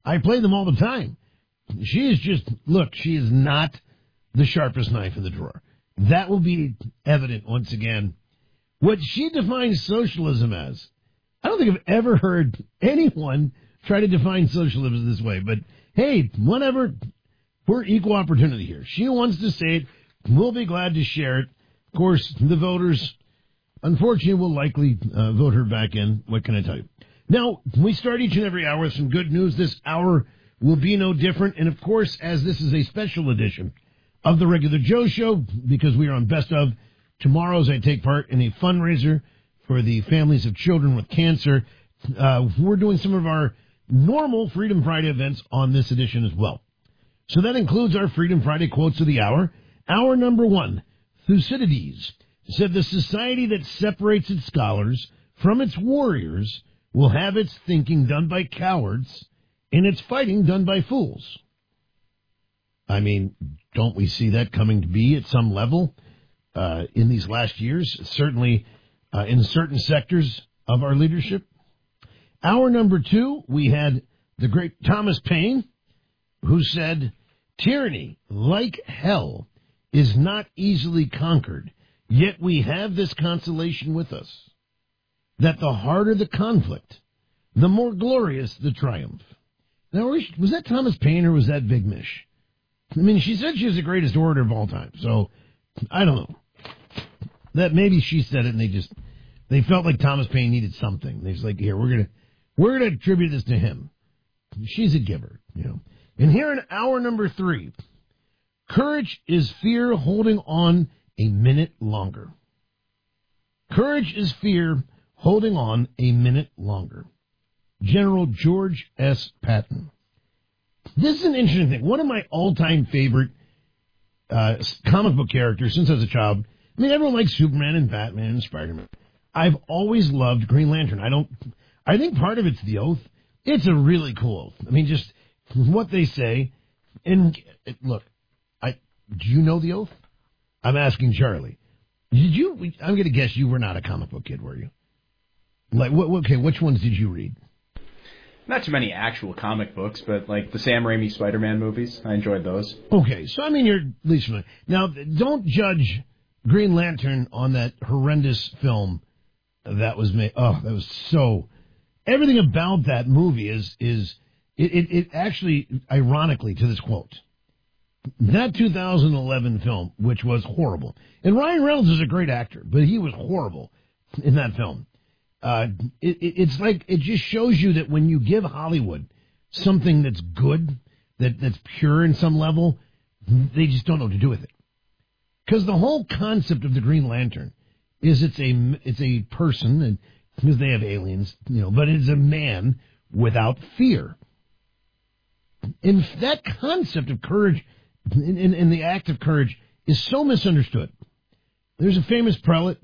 I play them all the time. She is just, look, she is not the sharpest knife in the drawer. That will be evident once again. What she defines socialism as, I don't think I've ever heard anyone try to define socialism this way, but hey, whatever, we're equal opportunity here. She wants to say it, we'll be glad to share it. Of course, the voters, unfortunately, will likely vote her back in. What can I tell you? Now, we start each and every hour with some good news. This hour will be no different. And, of course, as this is a special edition of the Regular Joe Show, because we are on Best of, tomorrow as I take part in a fundraiser for the families of children with cancer, we're doing some of our normal Freedom Friday events on this edition as well. So that includes our Freedom Friday quotes of the hour. Hour number 1, Thucydides said, "The society that separates its scholars from its warriors will have its thinking done by cowards and its fighting done by fools." I mean, don't we see that coming to be at some level in these last years, certainly in certain sectors of our leadership? Hour number 2, we had the great Thomas Paine, who said, "Tyranny, like hell, is not easily conquered, yet we have this consolation with us, that the harder the conflict, the more glorious the triumph." Now, was that Thomas Paine or was that Big Mish? I mean, she said she was the greatest orator of all time, so I don't know. That maybe she said it and they felt like Thomas Paine needed something. They're just like, here, we're gonna attribute this to him. She's a giver, you know. And here in hour number 3, courage is fear holding on a minute longer. Courage is fear holding on a minute longer. General George S. Patton. This is an interesting thing. One of my all-time favorite comic book characters since I was a child. I mean, everyone likes Superman and Batman and Spider-Man. I've always loved Green Lantern. I think part of it's the oath. It's a really cool oath. I mean, just what they say. And look, do you know the oath? I'm asking Charlie. Did you? I'm going to guess you were not a comic book kid, were you? Like, okay, which ones did you read? Not too many actual comic books, but like the Sam Raimi Spider-Man movies. I enjoyed those. Okay, so I mean, you're at least familiar. Now, don't judge Green Lantern on that horrendous film that was made. Oh, that was so... Everything about that movie is it actually, ironically, to this quote, that 2011 film, which was horrible, and Ryan Reynolds is a great actor, but he was horrible in that film. It's like, it just shows you that when you give Hollywood something that's good, that's pure in some level, they just don't know what to do with it. Because the whole concept of the Green Lantern is it's a person, and because they have aliens, you know, but it's a man without fear. And that concept of courage and the act of courage is so misunderstood. There's a famous prelate,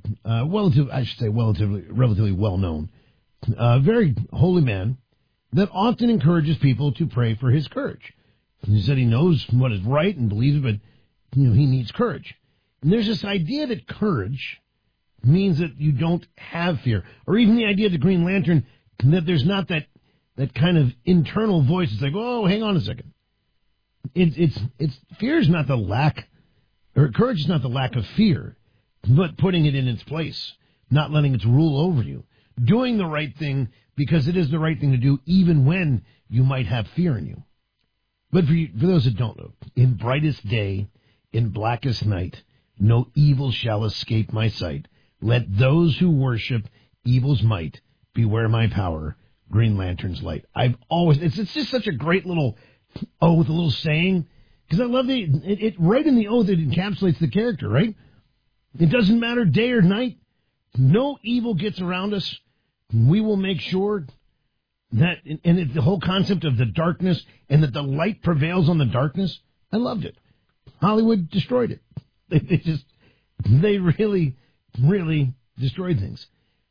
relatively well-known, very holy man, that often encourages people to pray for his courage. He said he knows what is right and believes it, but he needs courage. And there's this idea that courage means that you don't have fear, or even the idea of the Green Lantern, that there's not that kind of internal voice. It's like, oh, hang on a second. It's fear is not the lack, or courage is not the lack of fear, but putting it in its place, not letting it rule over you, doing the right thing because it is the right thing to do, even when you might have fear in you. But for those that don't know, in brightest day, in blackest night, no evil shall escape my sight. Let those who worship evil's might beware my power, Green Lantern's light. It's just such a great little oath, a little saying, because I love it right in the oath, it encapsulates the character, right? It doesn't matter day or night. No evil gets around us. We will make sure that, and the whole concept of the darkness and that the light prevails on the darkness, I loved it. Hollywood destroyed it. They really destroyed things.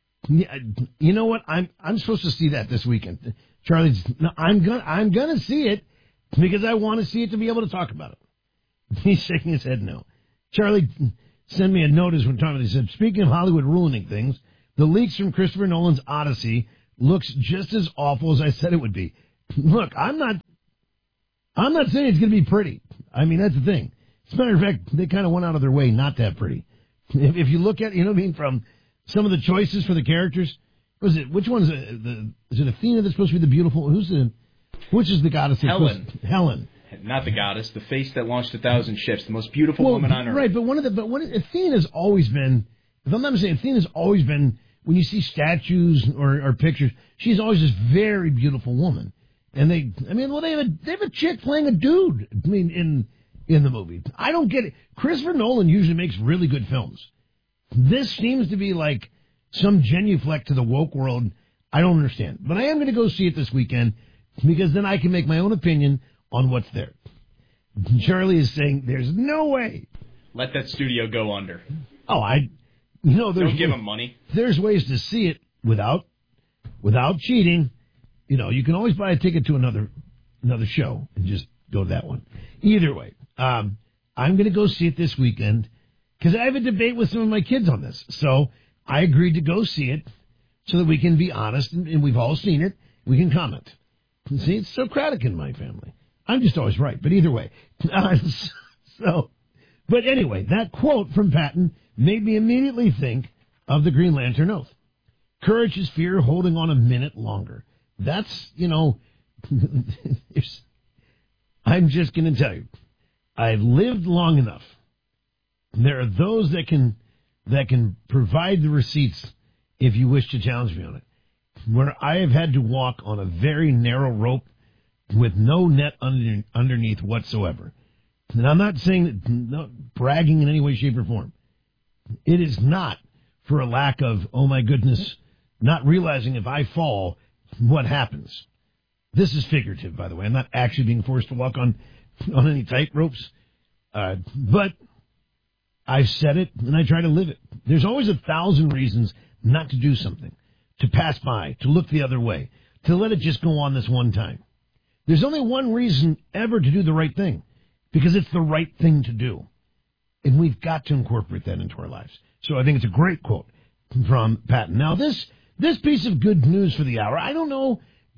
You know what? I'm supposed to see that this weekend. Charlie's, no, I'm gonna see it because I want to see it to be able to talk about it. He's shaking his head no. Charlie sent me a notice one time. He said, speaking of Hollywood ruining things, the leaks from Christopher Nolan's Odyssey looks just as awful as I said it would be. look, I'm not saying it's going to be pretty. I mean, that's the thing. As a matter of fact, they kind of went out of their way not to have pretty. If you look at, from some of the choices for the characters, which one's is it Athena that's supposed to be the beautiful? Which is the goddess? Helen. Not the goddess, the face that launched 1,000 ships, the most beautiful woman on earth. Right, but Athena's always been, if I'm not mistaken, Athena's always been, when you see statues or pictures, she's always this very beautiful woman. And they have a chick playing a dude. I mean, in the movie, I don't get it. Christopher Nolan usually makes really good films. This seems to be like some genuflect to the woke world. I don't understand, but I am going to go see it this weekend because then I can make my own opinion on what's there. Charlie is saying there's no way. Let that studio go under. Oh, don't give them money. There's ways to see it without cheating. You can always buy a ticket to another show and just go to that one. Either way, I'm going to go see it this weekend because I have a debate with some of my kids on this. So I agreed to go see it so that we can be honest and we've all seen it. We can comment. See, it's Socratic in my family. I'm just always right. But either way. But anyway, that quote from Patton made me immediately think of the Green Lantern Oath. Courage is fear holding on a minute longer. That's, I'm just going to tell you, I've lived long enough. There are those that can provide the receipts if you wish to challenge me on it, where I have had to walk on a very narrow rope with no net underneath whatsoever. And I'm not saying that, bragging in any way, shape, or form. It is not for a lack of, oh my goodness, not realizing if I fall, what happens. This is figurative, by the way. I'm not actually being forced to walk on any tight ropes. But I've said it, and I try to live it. There's always 1,000 reasons not to do something, to pass by, to look the other way, to let it just go on this one time. There's only one reason ever to do the right thing, because it's the right thing to do. And we've got to incorporate that into our lives. So I think it's a great quote from Patton. Now, this piece of good news for the hour, I don't know,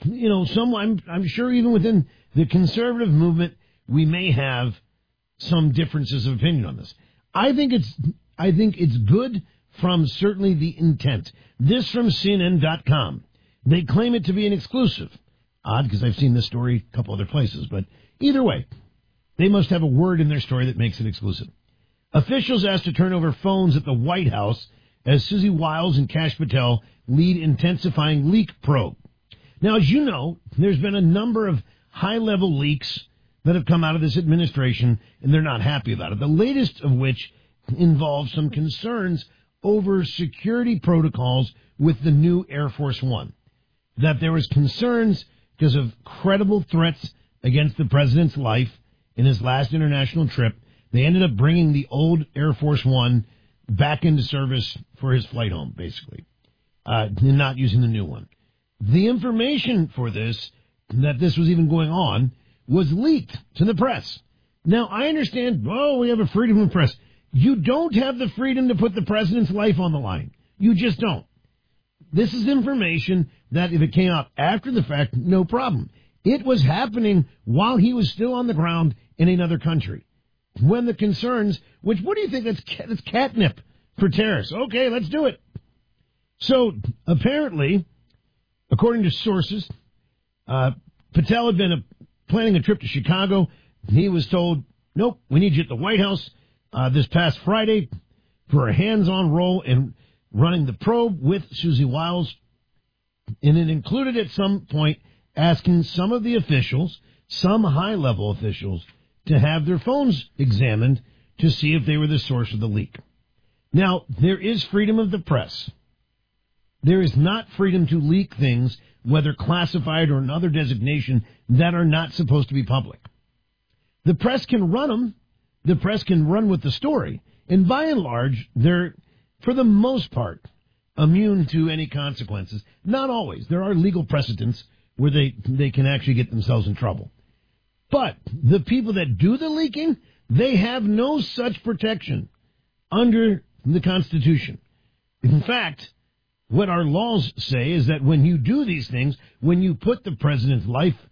I'm sure even within the conservative movement, we may have some differences of opinion on this. I think it's good from certainly the intent. This from CNN.com. They claim it to be an exclusive. Odd, because I've seen this story a couple other places, but either way, they must have a word in their story that makes it exclusive. Officials asked to turn over phones at the White House as Susie Wiles and Kash Patel lead intensifying leak probe. Now, as you know, there's been a number of high-level leaks that have come out of this administration, and they're not happy about it. The latest of which involves some concerns over security protocols with the new Air Force One. That there was concerns because of credible threats against the president's life in his last international trip. They ended up bringing the old Air Force One back into service for his flight home, basically, and not using the new one. The information for this, that this was even going on, was leaked to the press. Now, I understand, we have a freedom of press. You don't have the freedom to put the president's life on the line. You just don't. This is information that if it came out after the fact, no problem. It was happening while he was still on the ground in another country. When the concerns, what do you think? That's catnip for terrorists. Okay, let's do it. So, apparently, according to sources, Patel had been planning a trip to Chicago. He was told, nope, we need you at the White House this past Friday for a hands-on role in running the probe with Susie Wiles. And it included at some point asking some of the officials, some high-level officials, to have their phones examined to see if they were the source of the leak. Now, there is freedom of the press. There is not freedom to leak things, whether classified or another designation, that are not supposed to be public. The press can run them. The press can run with the story. And by and large, they're, for the most part, immune to any consequences. Not always. There are legal precedents where they can actually get themselves in trouble. But the people that do the leaking, they have no such protection under the Constitution. In fact, what our laws say is that when you do these things, when you put the president's life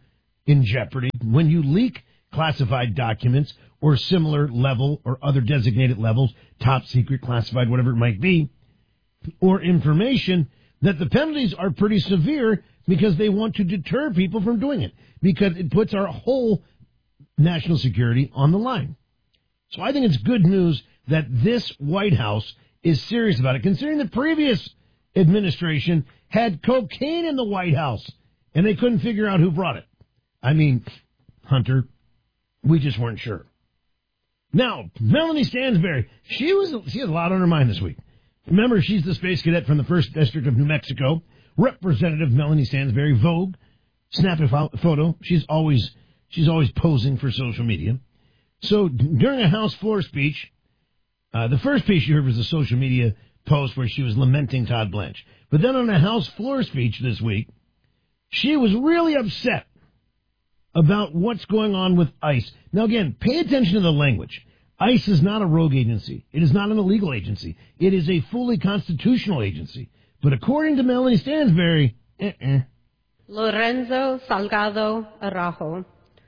in jeopardy when you leak classified documents or similar level or other designated levels, top secret, classified, whatever it might be, or information, that the penalties are pretty severe because they want to deter people from doing it, because it puts our whole national security on the line. So I think it's good news that this White House is serious about it, considering the previous administration had cocaine in the White House, and they couldn't figure out who brought it. I mean, Hunter, we just weren't sure. Now, Melanie Stansbury, she has a lot on her mind this week. Remember, she's the space cadet from the 1st District of New Mexico. Representative Melanie Stansbury, Vogue, snap a photo. She's always posing for social media. So during a House floor speech, the first piece you heard was a social media post where she was lamenting Todd Blanche. But then on a House floor speech this week, she was really upset about what's going on with ICE. Now, again, pay attention to the language. ICE is not a rogue agency. It is not an illegal agency. It is a fully constitutional agency. But according to Melanie Stansbury, Lorenzo Salgado Araujo,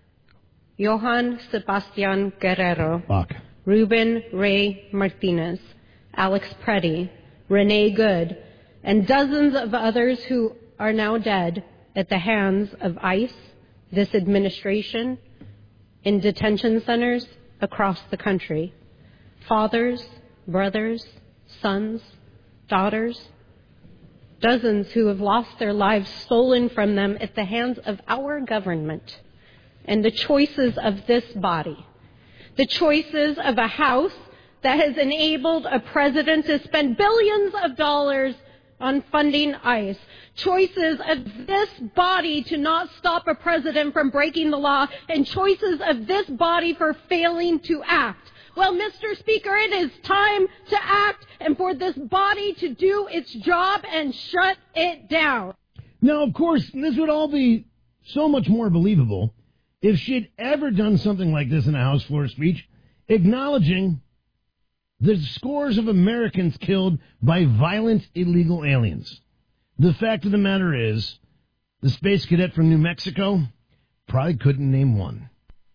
Johan Sebastian Guerrero, Ruben Ray Martinez, Alex Preddy, Renee Good, and dozens of others who are now dead at the hands of ICE, this administration, in detention centers across the country. Fathers, brothers, sons, daughters, dozens who have lost their lives stolen from them at the hands of our government and the choices of this body. The choices of a House that has enabled a president to spend billions of dollars on funding ICE. Choices of this body to not stop a president from breaking the law, and choices of this body for failing to act. Well, Mr. Speaker, it is time to act and for this body to do its job and shut it down. Now, of course, this would all be so much more believable if she had ever done something like this in a House floor speech, acknowledging the scores of Americans killed by violent illegal aliens. The fact of the matter is, the space cadet from New Mexico probably couldn't name one.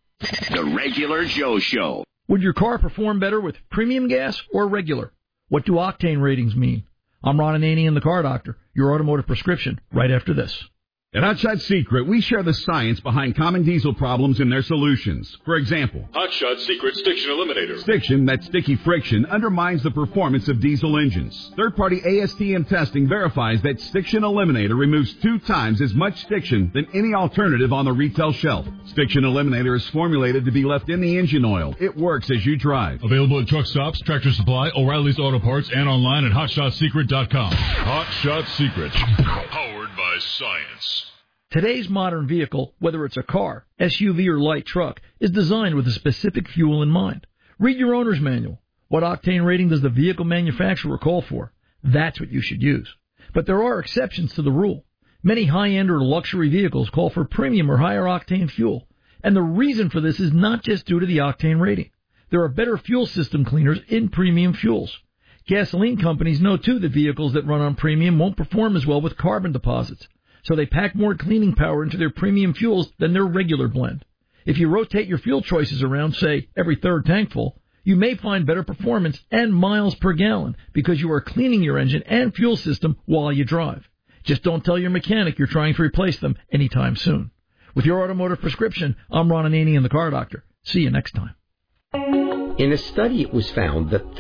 The Regular Joe Show. Would your car perform better with premium gas or regular? What do octane ratings mean? I'm Ron Ananian, the Car Doctor, your automotive prescription, right after this. At Hot Shot Secret, we share the science behind common diesel problems and their solutions. For example, Hot Shot Secret Stiction Eliminator. Stiction, that sticky friction, undermines the performance of diesel engines. Third-party ASTM testing verifies that Stiction Eliminator removes 2 times as much stiction than any alternative on the retail shelf. Stiction Eliminator is formulated to be left in the engine oil. It works as you drive. Available at truck stops, Tractor Supply, O'Reilly's Auto Parts, and online at HotShotSecret.com. Hot Shot Secret. Powered by science. Today's modern vehicle, whether it's a car, SUV, or light truck, is designed with a specific fuel in mind. Read your owner's manual. What octane rating does the vehicle manufacturer call for? That's what you should use. But there are exceptions to the rule. Many high-end or luxury vehicles call for premium or higher octane fuel. And the reason for this is not just due to the octane rating. There are better fuel system cleaners in premium fuels. Gasoline companies know, too, that vehicles that run on premium won't perform as well with carbon deposits. So they pack more cleaning power into their premium fuels than their regular blend. If you rotate your fuel choices around, say, every third tank full, you may find better performance and miles per gallon because you are cleaning your engine and fuel system while you drive. Just don't tell your mechanic you're trying to replace them anytime soon. With your automotive prescription, I'm Ron Ananian, the Car Doctor. See you next time. In a study, it was found that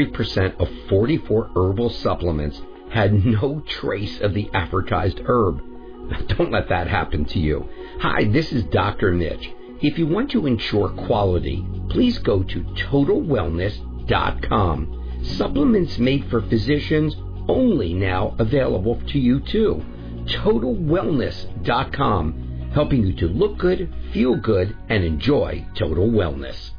33% of 44 herbal supplements had no trace of the advertised herb. Don't let that happen to you. Hi, this is Dr. Mitch. If you want to ensure quality, please go to TotalWellness.com. Supplements made for physicians only now available to you too. TotalWellness.com, helping you to look good, feel good, and enjoy total wellness.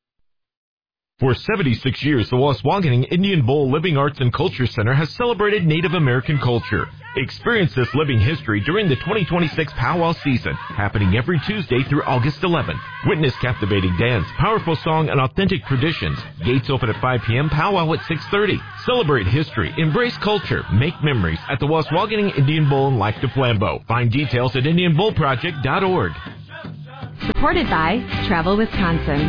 For 76 years, the Waswanigan Indian Bowl Living Arts and Culture Center has celebrated Native American culture. Experience this living history during the 2026 Powwow season, happening every Tuesday through August 11th. Witness captivating dance, powerful song, and authentic traditions. Gates open at 5 p.m., powwow at 6:30. Celebrate history, embrace culture, make memories at the Waswanigan Indian Bowl in Lac du Flambeau. Find details at IndianBowlProject.org. Supported by Travel Wisconsin.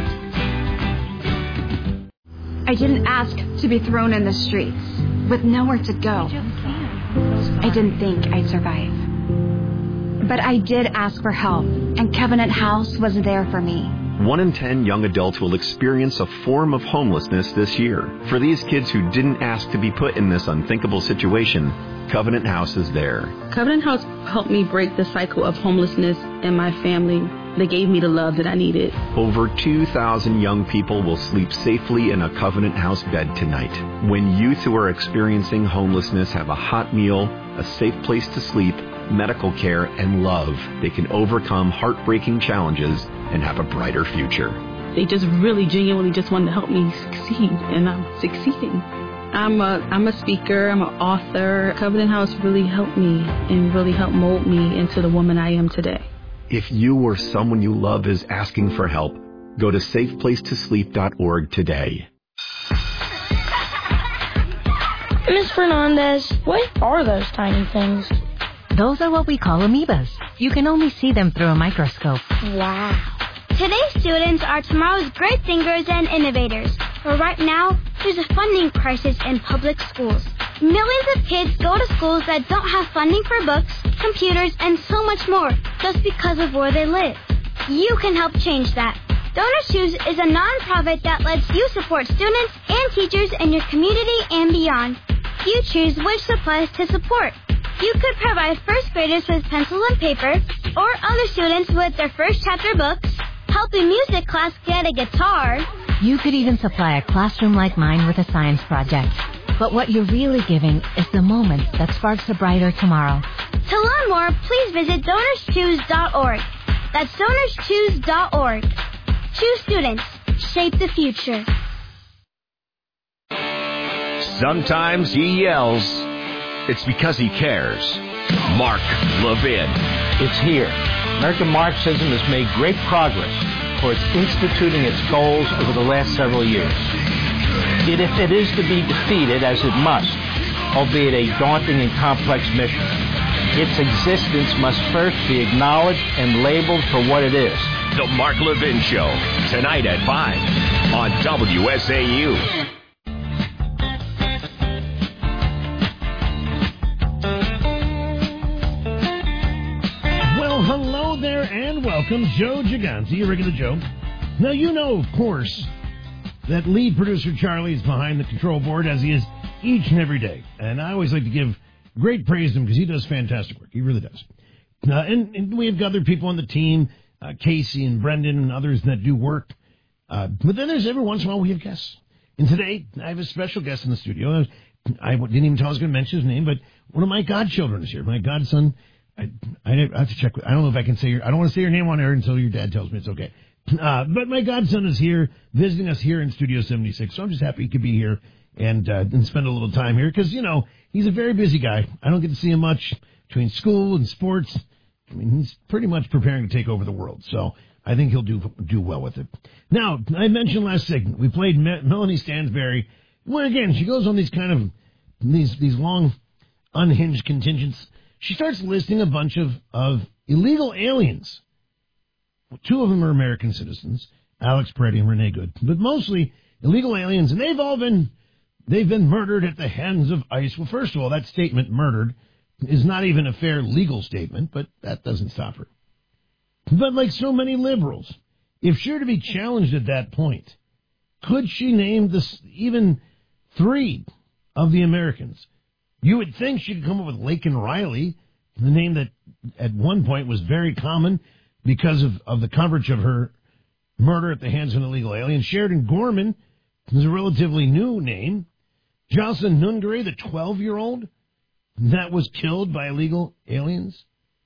I didn't ask to be thrown in the streets with nowhere to go. I didn't think I'd survive. But I did ask for help, and Covenant House was there for me. 1 in 10 young adults will experience a form of homelessness this year. For these kids who didn't ask to be put in this unthinkable situation, Covenant House is there. Covenant House helped me break the cycle of homelessness in my family. They gave me the love that I needed. Over 2,000 young people will sleep safely in a Covenant House bed tonight. When youth who are experiencing homelessness have a hot meal, a safe place to sleep, medical care, and love, they can overcome heartbreaking challenges and have a brighter future. They just really genuinely just wanted to help me succeed, and I'm succeeding. I'm a speaker, I'm an author. Covenant House really helped me and really helped mold me into the woman I am today. If you or someone you love is asking for help, go to safeplacetosleep.org today. Ms. Fernandez, what are those tiny things? Those are what we call amoebas. You can only see them through a microscope. Wow. Today's students are tomorrow's great thinkers and innovators. But right now, there's a funding crisis in public schools. Millions of kids go to schools that don't have funding for books, computers, and so much more, just because of where they live. You can help change that. Donors Choose is a nonprofit that lets you support students and teachers in your community and beyond. You choose which supplies to support. You could provide first graders with pencil and paper, or other students with their first chapter books, help a music class get a guitar. You could even supply a classroom like mine with a science project. But what you're really giving is the moment that sparks a brighter tomorrow. To learn more, please visit DonorsChoose.org. That's DonorsChoose.org. Choose students. Shape the future. Sometimes he yells. It's because he cares. Mark Levin. It's here. American Marxism has made great progress towards instituting its goals over the last several years. Yet if it is to be defeated, as it must, albeit a daunting and complex mission, its existence must first be acknowledged and labeled for what it is. The Mark Levin Show, tonight at 5 on WSAU. Hello there and welcome, Joe Gigante, regular Joe. Now, you know, of course, that lead producer Charlie is behind the control board, as he is each and every day. And I always like to give great praise to him because he does fantastic work. He really does. And we have other people on the team, Casey and Brendan and others that do work. But then there's every once in a while we have guests. And today, I have a special guest in the studio. I didn't even tell I was going to mention his name, but one of my godchildren is here. My godson. I have to check. I don't know if I can say I don't want to say your name on air until your dad tells me it's okay. But my godson is here, visiting us here in Studio 76. So I'm just happy he could be here and spend a little time here because, you know, he's a very busy guy. I don't get to see him much between school and sports. I mean, he's pretty much preparing to take over the world. So I think he'll do well with it. Now, I mentioned last segment, we played Melanie Stansberry. Well, again, she goes on these kind of, these long, unhinged contingents. She starts listing a bunch of illegal aliens. 2 of them are American citizens, Alex Preddy and Renee Good, but mostly illegal aliens, and they've been murdered at the hands of ICE. Well, first of all, that statement, murdered, is not even a fair legal statement, but that doesn't stop her. But like so many liberals, if she were to be challenged at that point, could she name even 3 of the Americans? You would think she could come up with Laken Riley, the name that at one point was very common because of the coverage of her murder at the hands of an illegal alien. Sheridan Gorman is a relatively new name. Jocelyn Nungary, the 12-year-old that was killed by illegal aliens.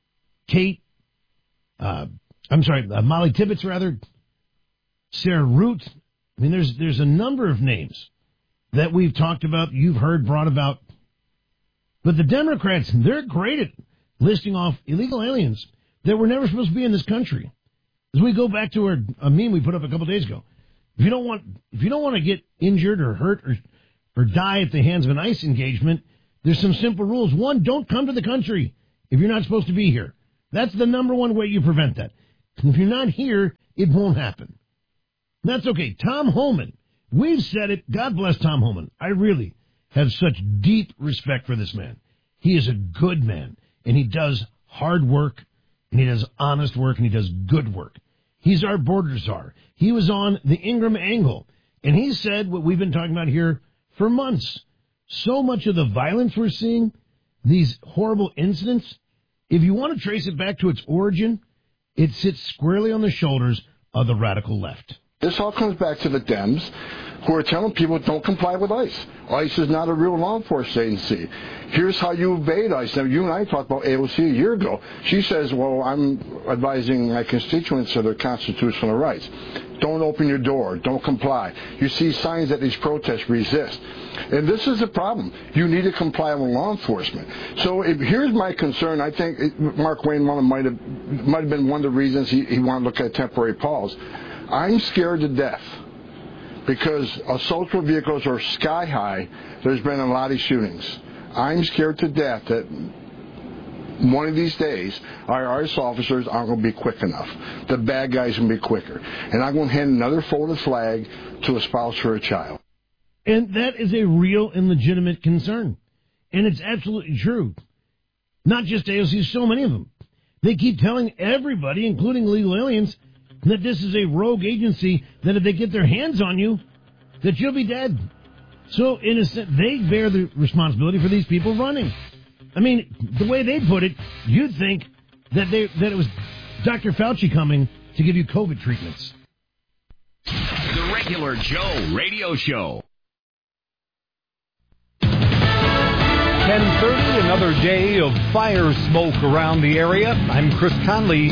Molly Tibbetts, rather. Sarah Root. I mean, there's a number of names that we've talked about, you've heard, brought about. But the Democrats, they're great at listing off illegal aliens that were never supposed to be in this country. As we go back to a meme we put up a couple days ago, if you don't want to get injured or hurt or die at the hands of an ICE engagement, there's some simple rules. 1, don't come to the country if you're not supposed to be here. That's the number one way you prevent that. If you're not here, it won't happen. That's okay. Tom Homan, we've said it. God bless Tom Homan. I really have such deep respect for this man. He is a good man, and he does hard work, and he does honest work, and he does good work. He's our border czar. He was on the Ingram Angle, and he said what we've been talking about here for months. So much of the violence we're seeing, these horrible incidents, if you want to trace it back to its origin, it sits squarely on the shoulders of the radical left. This all comes back to the Dems, who are telling people don't comply with ICE. ICE is not a real law enforcement agency. Here's how you evade ICE. Now, you and I talked about AOC a year ago. She says, well, I'm advising my constituents of their constitutional rights. Don't open your door. Don't comply. You see signs that these protests resist. And this is the problem. You need to comply with law enforcement. So here's my concern. I think Mark Wayne might have been one of the reasons he wanted to look at temporary pause. I'm scared to death because assault vehicles are sky high. There's been a lot of shootings. I'm scared to death that one of these days our ICE officers aren't going to be quick enough. The bad guys are going to be quicker. And I'm going to hand another folded flag to a spouse or a child. And that is a real and legitimate concern. And it's absolutely true. Not just AOC, so many of them. They keep telling everybody, including illegal aliens, that this is a rogue agency, that if they get their hands on you, that you'll be dead. So, in a sense, they bear the responsibility for these people running. I mean, the way they put it, you'd think that it was Dr. Fauci coming to give you COVID treatments. The Regular Joe Radio Show. 10:30, another day of fire smoke around the area. I'm Chris Conley,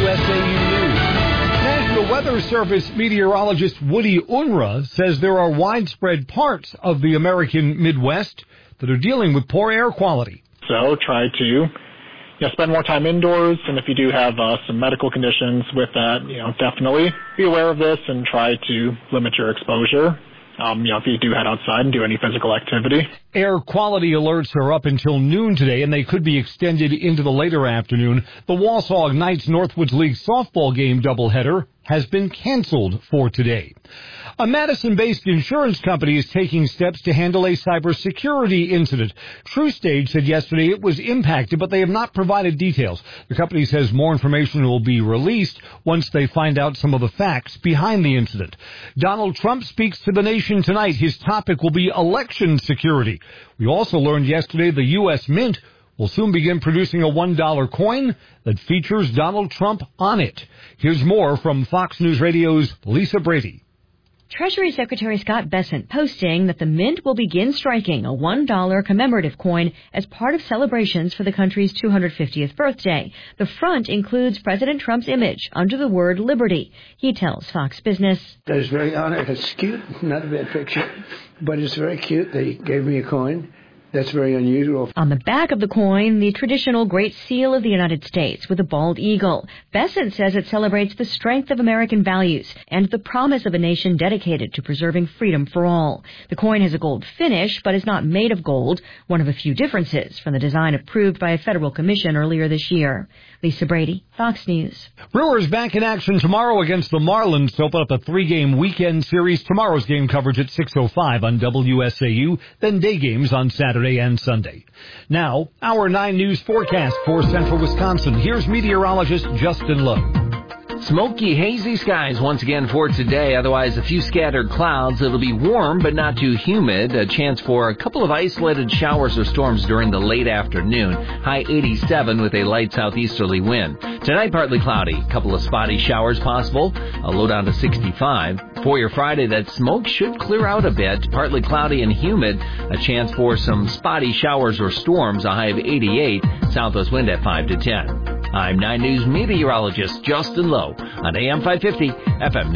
WSAU News. National Weather Service meteorologist Woody Unruh says there are widespread parts of the American Midwest that are dealing with poor air quality. So try to spend more time indoors, and if you do have some medical conditions with that, definitely be aware of this and try to limit your exposure. If you do head outside and do any physical activity. Air quality alerts are up until noon today, and they could be extended into the later afternoon. The Wausau Knights Northwoods League softball game doubleheader has been canceled for today. A Madison-based insurance company is taking steps to handle a cybersecurity incident. TruStage said yesterday it was impacted, but they have not provided details. The company says more information will be released once they find out some of the facts behind the incident. Donald Trump speaks to the nation tonight. His topic will be election security. We also learned yesterday the U.S. Mint will soon begin producing a $1 coin that features Donald Trump on it. Here's more from Fox News Radio's Lisa Brady. Treasury Secretary Scott Bessent posting that the Mint will begin striking a $1 commemorative coin as part of celebrations for the country's 250th birthday. The front includes President Trump's image under the word liberty. He tells Fox Business, I was very honored. It's cute, not a bad picture, but it's very cute. They gave me a coin. That's very unusual. On the back of the coin, the traditional Great Seal of the United States with a bald eagle. Bessent says it celebrates the strength of American values and the promise of a nation dedicated to preserving freedom for all. The coin has a gold finish, but is not made of gold, one of a few differences from the design approved by a federal commission earlier this year. Lisa Brady, Fox News. Brewers back in action tomorrow against the Marlins to open up a 3-game weekend series. Tomorrow's game coverage at 6:05 on WSAU, then day games on Saturday and Sunday. Now, our 9 News forecast for central Wisconsin. Here's meteorologist Justin Lowe. Smoky, hazy skies once again for today. Otherwise, a few scattered clouds. It'll be warm, but not too humid. A chance for a couple of isolated showers or storms during the late afternoon. High 87 with a light southeasterly wind. Tonight, partly cloudy. A couple of spotty showers possible. A low down to 65. For your Friday, that smoke should clear out a bit. Partly cloudy and humid. A chance for some spotty showers or storms. A high of 88. Southwest wind at 5 to 10. I'm 9 News meteorologist Justin Lowe on AM 550, FM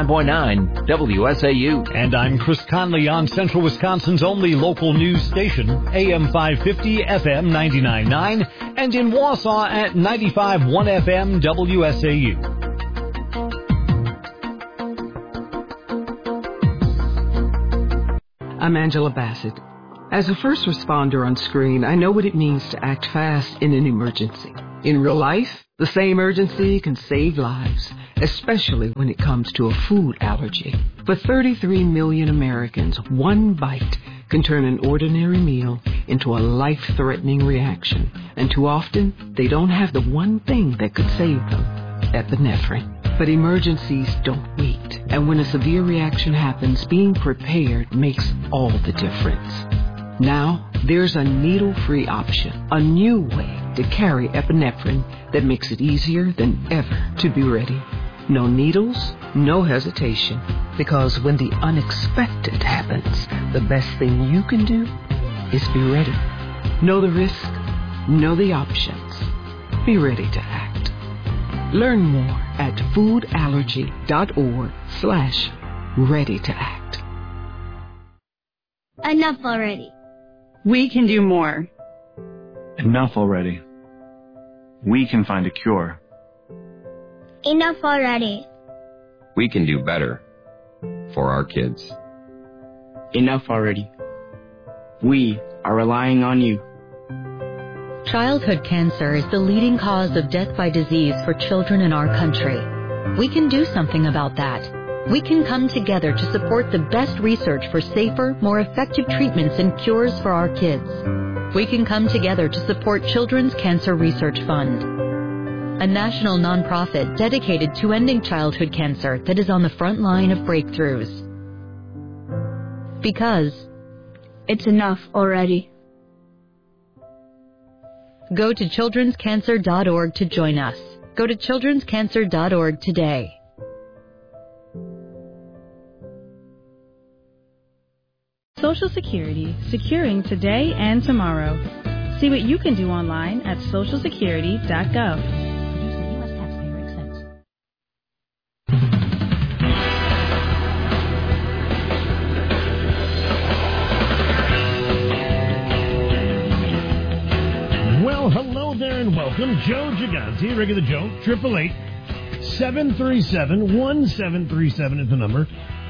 99.9, WSAU. And I'm Chris Conley on Central Wisconsin's only local news station, AM 550, FM 99.9, and in Wausau at 95.1 FM, WSAU. I'm Angela Bassett. As a first responder on screen, I know what it means to act fast in an emergency. In real life, The same urgency can save lives, especially when it comes to a food allergy. For 33 million Americans, one bite can turn an ordinary meal into a life-threatening reaction. And too often, they don't have the one thing that could save them, epinephrine. But emergencies don't wait. And when a severe reaction happens, being prepared makes all the difference. Now, there's a needle-free option, a new way to carry epinephrine that makes it easier than ever to be ready. No needles, no hesitation, because when the unexpected happens, the best thing you can do is be ready. Know the risk, know the options. Be ready to act. Learn more at foodallergy.org/ready to act. Enough already. We can do more. Enough already. We can find a cure. Enough already. We can do better for our kids. Enough already. We are relying on you. Childhood cancer is the leading cause of death by disease for children in our country. We can do something about that. We can come together to support the best research for safer, more effective treatments and cures for our kids. We can come together to support Children's Cancer Research Fund, a national nonprofit dedicated to ending childhood cancer that is on the front line of breakthroughs. Because it's enough already. Go to childrenscancer.org to join us. Go to childrenscancer.org today. Social Security, securing today and tomorrow. See what you can do online at socialsecurity.gov. Well, hello there and welcome. Joe Gigante, regular Joe, 888-737-1737 is the number.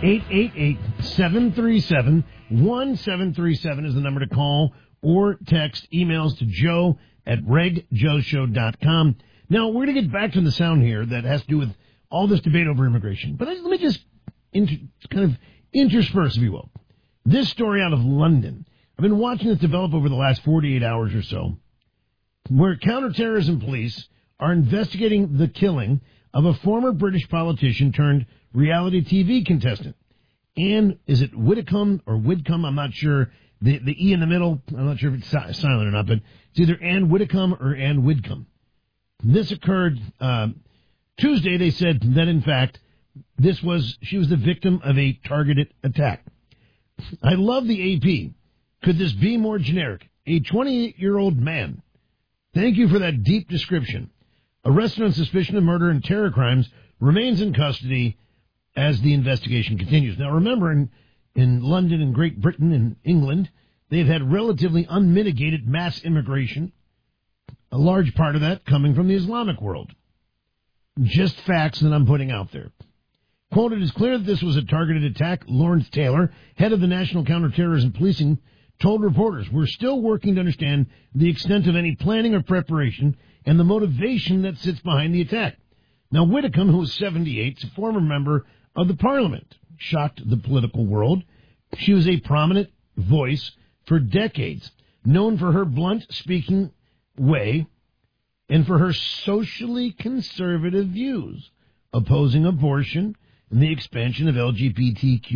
888-737-1737 is the number to call or text. Emails to joe@regjoeshow.com. Now, we're going to get back to the sound here that has to do with all this debate over immigration. But let me just kind of intersperse, if you will, this story out of London. I've been watching this develop over the last 48 hours or so, where counterterrorism police are investigating the killing of a former British politician turned reality TV contestant. Anne, is it Widdecombe or Widcombe? I'm not sure. The E in the middle, I'm not sure if it's silent or not, but it's either Anne Widdecombe or Anne Widcombe. This occurred Tuesday. They said that, in fact, she was the victim of a targeted attack. I love the AP. Could this be more generic? A 28-year-old man. Thank you for that deep description. Arrested on suspicion of murder and terror crimes, remains in custody as the investigation continues. Now, remember, in London and Great Britain and England, they've had relatively unmitigated mass immigration, a large part of that coming from the Islamic world. Just facts that I'm putting out there. Quote, it is clear that this was a targeted attack. Lawrence Taylor, head of the National Counterterrorism Policing, told reporters, we're still working to understand the extent of any planning or preparation and the motivation that sits behind the attack. Now, Widdecombe, who is 78, is a former member of the Parliament, shocked the political world. She was a prominent voice for decades, known for her blunt speaking way and for her socially conservative views, opposing abortion and the expansion of LGBTQ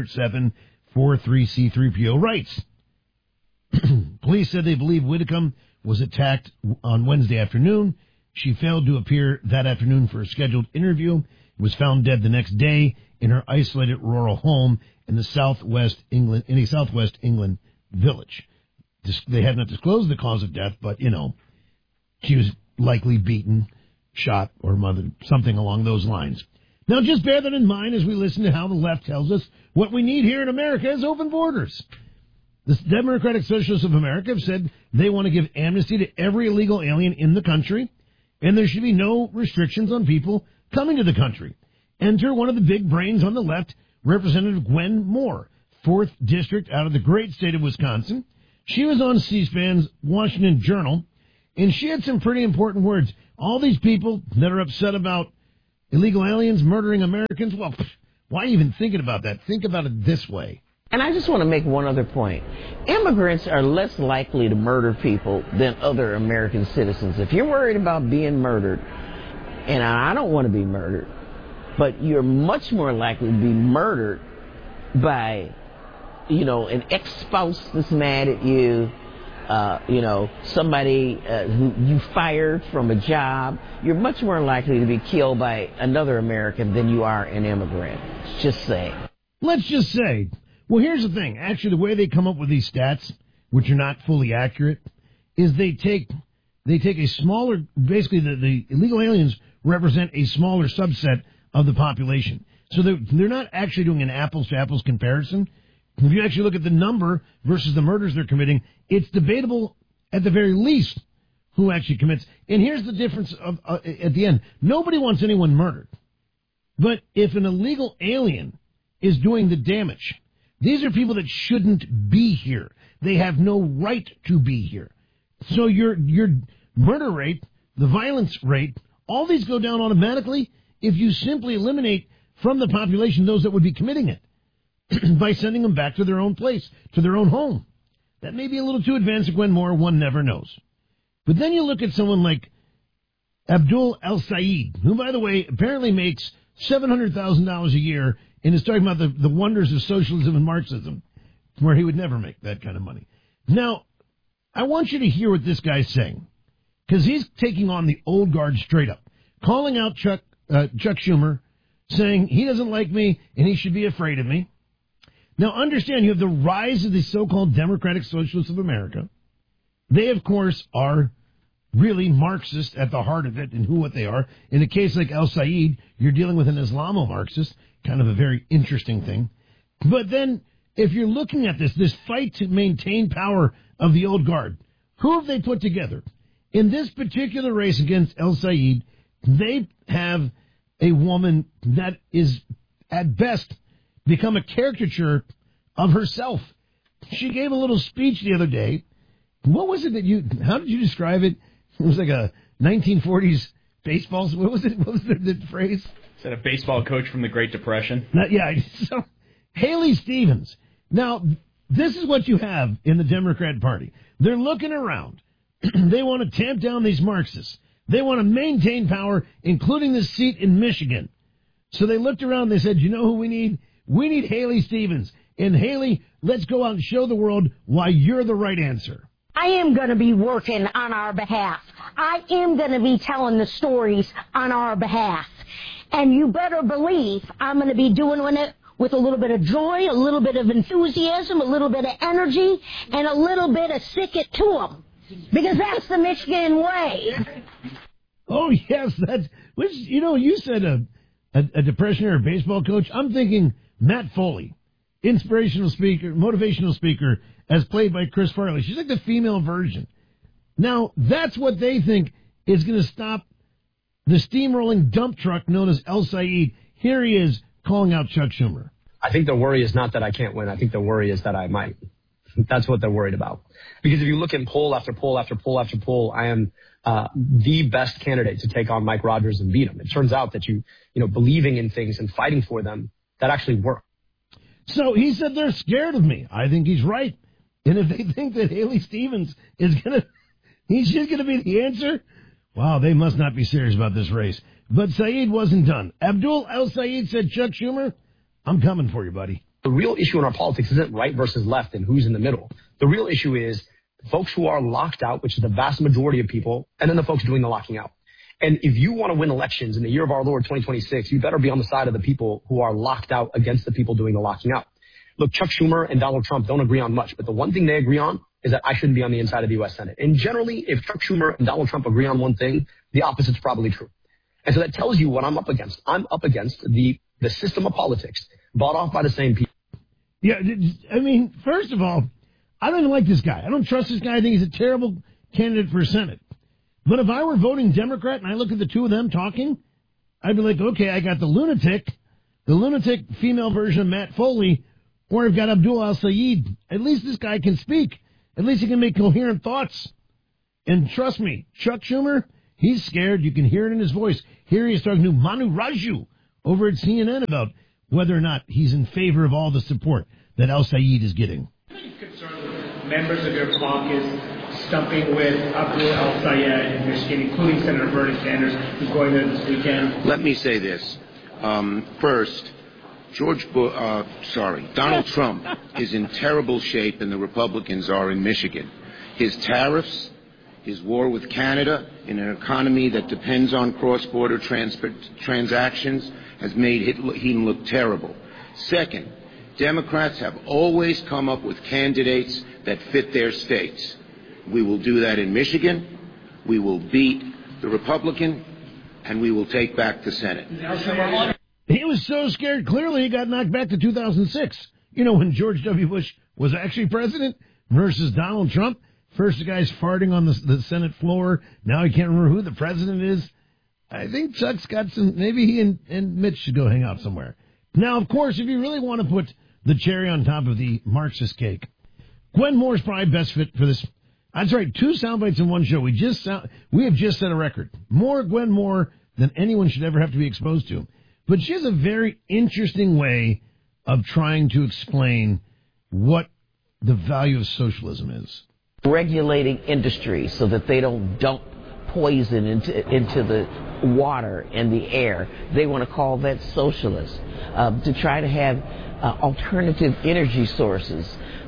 90743C3PO rights. Police said they believe Widdecombe was attacked on Wednesday afternoon. She failed to appear that afternoon for a scheduled interview. Was found dead the next day in her isolated rural home in a southwest England village. They had not disclosed the cause of death, but she was likely beaten, shot, or something along those lines. Now, just bear that in mind as we listen to how the left tells us what we need here in America is open borders. The Democratic Socialists of America have said they want to give amnesty to every illegal alien in the country, and there should be no restrictions on people coming to the country. Enter one of the big brains on the left, Representative Gwen Moore, 4th District out of the great state of Wisconsin. She was on C-SPAN's Washington Journal, and she had some pretty important words. all these people that are upset about illegal aliens murdering Americans, well, why even thinking about that? Think about it this way. And I just want to make one other point. Immigrants are less likely to murder people than other American citizens. If you're worried about being murdered, and I don't want to be murdered, but you're much more likely to be murdered by, an ex-spouse that's mad at you, somebody who you fired from a job. You're much more likely to be killed by another American than you are an immigrant. Just saying. Let's just say, well, here's the thing. Actually, the way they come up with these stats, which are not fully accurate, is they take a smaller, basically the illegal aliens represent a smaller subset of the population. So they're not actually doing an apples-to-apples comparison. If you actually look at the number versus the murders they're committing, it's debatable at the very least who actually commits. And here's the difference at the end. Nobody wants anyone murdered. But if an illegal alien is doing the damage, these are people that shouldn't be here. They have no right to be here. So your murder rate, the violence rate, all these go down automatically if you simply eliminate from the population those that would be committing it by sending them back to their own place, to their own home. That may be a little too advanced, Gwen Moore, one never knows. But then you look at someone like Abdul El-Sayed, who, by the way, apparently makes $700,000 a year and is talking about the wonders of socialism and Marxism, where he would never make that kind of money. Now, I want you to hear what this guy's saying, because he's taking on the old guard straight up, calling out Chuck Schumer, saying he doesn't like me and he should be afraid of me. Now, understand, you have the rise of the so-called Democratic Socialists of America. They, of course, are really Marxist at the heart of it and what they are. In a case like El-Sayed, you're dealing with an Islamo-Marxist, kind of a very interesting thing. But then, if you're looking at this fight to maintain power of the old guard, who have they put together? In this particular race against El-Sayed, they have a woman that is, at best, become a caricature of herself. She gave a little speech the other day. What was it how did you describe it? It was like a 1940s baseball. What was it? What was the phrase? Is that a baseball coach from the Great Depression? Yeah. So, Haley Stevens. Now, this is what you have in the Democrat Party. They're looking around. They want to tamp down these Marxists. They want to maintain power, including the seat in Michigan. So they looked around and they said, you know who we need? We need Haley Stevens. And Haley, let's go out and show the world why you're the right answer. I am going to be working on our behalf. I am going to be telling the stories on our behalf. And you better believe I'm going to be doing it with a little bit of joy, a little bit of enthusiasm, a little bit of energy, and a little bit of stick it to them. Because that's the Michigan way. Oh, yes. You said a depression or a baseball coach. I'm thinking Matt Foley, inspirational speaker, motivational speaker, as played by Chris Farley. She's like the female version. Now, that's what they think is going to stop the steamrolling dump truck known as El-Sayed. Here he is calling out Chuck Schumer. I think the worry is not that I can't win. I think the worry is that I might. That's what they're worried about. Because if you look in poll after poll after poll after poll, I am the best candidate to take on Mike Rogers and beat him. It turns out that believing in things and fighting for them, that actually works. So he said they're scared of me. I think he's right. And if they think that Haley Stevens he's just going to be the answer, wow, they must not be serious about this race. But Saeed wasn't done. Abdul El-Sayed said, Chuck Schumer, I'm coming for you, buddy. The real issue in our politics isn't right versus left and who's in the middle. The real issue is folks who are locked out, which is the vast majority of people, and then the folks doing the locking out. And if you want to win elections in the year of our Lord 2026, you better be on the side of the people who are locked out against the people doing the locking out. Look, Chuck Schumer and Donald Trump don't agree on much, but the one thing they agree on is that I shouldn't be on the inside of the U.S. Senate. And generally, if Chuck Schumer and Donald Trump agree on one thing, the opposite's probably true. And so that tells you what I'm up against. I'm up against the system of politics bought off by the same people. Yeah, I mean, first of all, I don't like this guy. I don't trust this guy. I think he's a terrible candidate for Senate. But if I were voting Democrat and I look at the two of them talking, I'd be like, okay, I got the lunatic female version of Matt Foley, or I've got Abdul El-Sayed. At least this guy can speak. At least he can make coherent thoughts. And trust me, Chuck Schumer, He's scared. You can hear it in his voice. Here he is talking to Manu Raju over at CNN about whether or not he's in favor of all the support that Al Sayed is getting. Members of your caucus stumping with Abdul Al Sayed in Michigan, including Senator Bernie Sanders, who's going there this weekend. Let me say this. First, Donald Trump is in terrible shape, and the Republicans are in Michigan. His tariffs, his war with Canada in an economy that depends on cross-border transactions has made him look terrible. Second, Democrats have always come up with candidates that fit their states. We will do that in Michigan. We will beat the Republican, and we will take back the Senate. He was so scared, clearly he got knocked back to 2006. You know, when George W. Bush was actually president versus Donald Trump. First the guy's farting on the Senate floor. Now he can't remember who the president is. I think Chuck's got some, maybe he and Mitch should go hang out somewhere. Now, of course, if you really want to put the cherry on top of the Marxist cake, Gwen Moore's probably best fit for this. That's right, 2 sound bites in one show. We have just set a record. More Gwen Moore than anyone should ever have to be exposed to. But she has a very interesting way of trying to explain what the value of socialism is. Regulating industry so that they don't dump poison into the water and the air. They want to call that socialist. To try to have alternative energy sources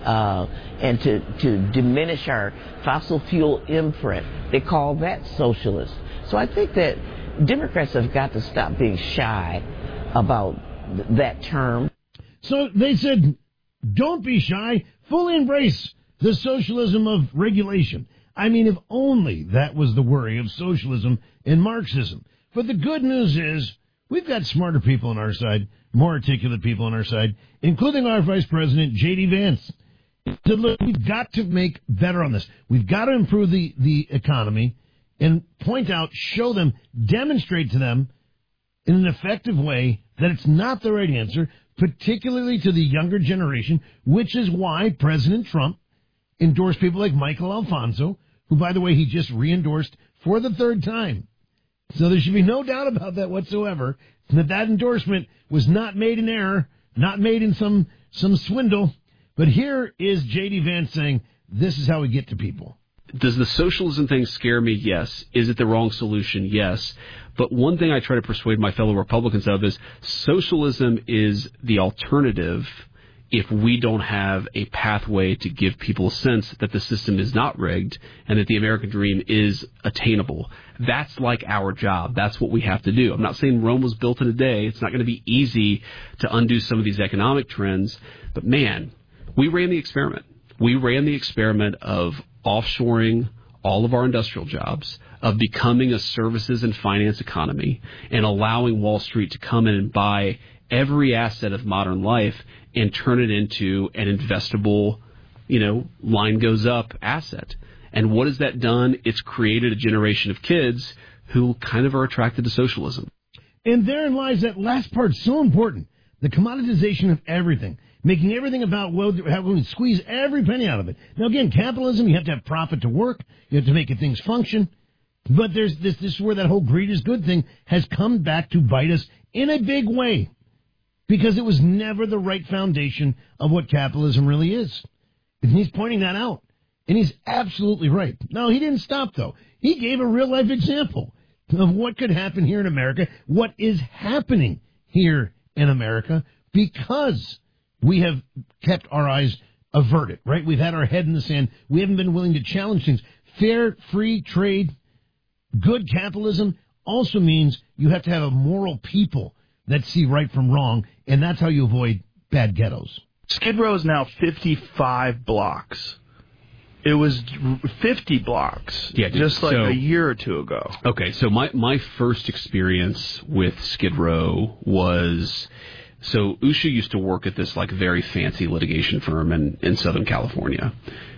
and to diminish our fossil fuel imprint. They call that socialist. So I think that Democrats have got to stop being shy about that term. So they said, don't be shy, fully embrace the socialism of regulation. I mean, if only that was the worry of socialism and Marxism. But the good news is we've got smarter people on our side, more articulate people on our side, including our Vice President, J.D. Vance. He said, look, we've got to make better on this. We've got to improve the economy and point out, show them, demonstrate to them in an effective way that it's not the right answer, particularly to the younger generation, which is why President Trump endorsed people like Michael Alfonso, who, by the way, he just re-endorsed for the 3rd time. So there should be no doubt about that whatsoever, that endorsement was not made in error, not made in some swindle. But here is J.D. Vance saying, this is how we get to people. Does the socialism thing scare me? Yes. Is it the wrong solution? Yes. But one thing I try to persuade my fellow Republicans of is socialism is the alternative if we don't have a pathway to give people a sense that the system is not rigged and that the American dream is attainable. That's like our job. That's what we have to do. I'm not saying Rome was built in a day. It's not going to be easy to undo some of these economic trends. But, man, we ran the experiment. We ran the experiment of offshoring all of our industrial jobs, of becoming a services and finance economy, and allowing Wall Street to come in and buy every asset of modern life and turn it into an investable, line goes up asset. And what has that done? It's created a generation of kids who kind of are attracted to socialism. And therein lies that last part, so important, the commoditization of everything. Making everything about, well, how we squeeze every penny out of it. Now, again, capitalism, you have to have profit to work. You have to make things function. But there's this is where that whole greed is good thing has come back to bite us in a big way. Because it was never the right foundation of what capitalism really is. And he's pointing that out. And he's absolutely right. No, he didn't stop, though. He gave a real-life example of what could happen here in America, what is happening here in America, because we have kept our eyes averted, right? We've had our head in the sand. We haven't been willing to challenge things. Fair, free trade, good capitalism also means you have to have a moral people that see right from wrong, and that's how you avoid bad ghettos. Skid Row is now 55 blocks. It was 50 blocks just like a year or two ago. Okay, so my first experience with Skid Row was... So Usha used to work at this very fancy litigation firm in Southern California.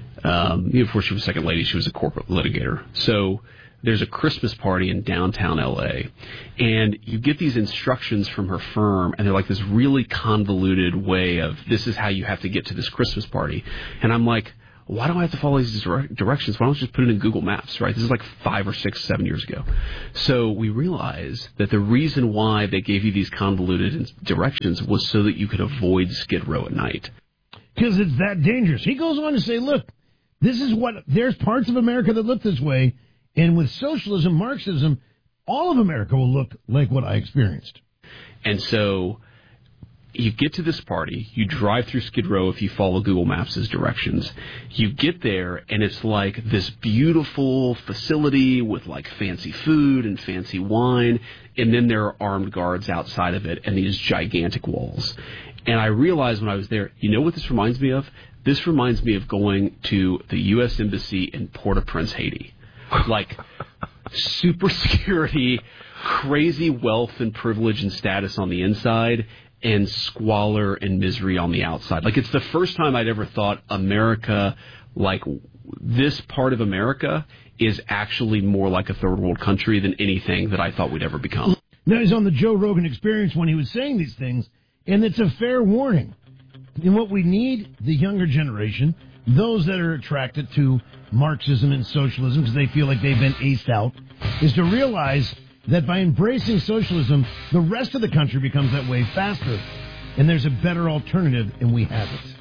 Before she was second lady, she was a corporate litigator. So there's a Christmas party in downtown L.A., and you get these instructions from her firm, and they're like this really convoluted way of, this is how you have to get to this Christmas party. And I'm like, why do I have to follow these directions? Why don't I just put it in Google Maps, right? This is like 5 or 6, 7 years ago. So we realized that the reason why they gave you these convoluted directions was so that you could avoid Skid Row at night. Because it's that dangerous. He goes on to say, look, there's parts of America that look this way, and with socialism, Marxism, all of America will look like what I experienced. And so you get to this party, you drive through Skid Row if you follow Google Maps' directions. You get there, and it's like this beautiful facility with like fancy food and fancy wine, and then there are armed guards outside of it and these gigantic walls. And I realized when I was there, you know what this reminds me of? This reminds me of going to the U.S. Embassy in Port-au-Prince, Haiti. Like, super security, crazy wealth and privilege and status on the inside, and squalor and misery on the outside. Like, it's the first time I'd ever thought America, like, this part of America is actually more like a third world country than anything that I thought we'd ever become. Now, he's on the Joe Rogan Experience when he was saying these things, and it's a fair warning. And what we need, the younger generation, those that are attracted to Marxism and socialism because they feel like they've been aced out, is to realize that by embracing socialism, the rest of the country becomes that way faster, and there's a better alternative, and we have it.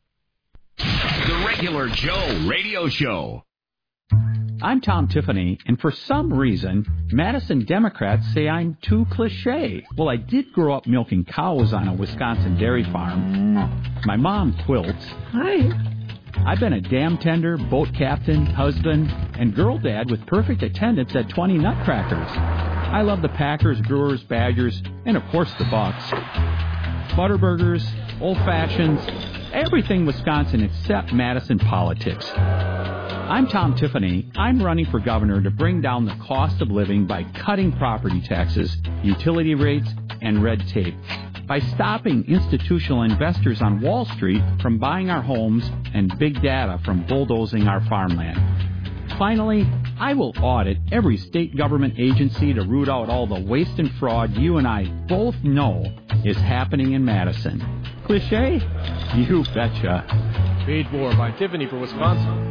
The Regular Joe Radio Show. I'm Tom Tiffany, and for some reason, Madison Democrats say I'm too cliché. Well, I did grow up milking cows on a Wisconsin dairy farm. My mom quilts. Hi. I've been a dam tender, boat captain, husband, and girl dad with perfect attendance at 20 Nutcrackers. I love the Packers, Brewers, Badgers, and of course the Bucks. Butterburgers, old fashions, everything Wisconsin except Madison politics. I'm Tom Tiffany. I'm running for governor to bring down the cost of living by cutting property taxes, utility rates, and red tape. By stopping institutional investors on Wall Street from buying our homes and big data from bulldozing our farmland. Finally, I will audit every state government agency to root out all the waste and fraud you and I both know is happening in Madison. Cliché? You betcha. Paid for by Tiffany for Wisconsin.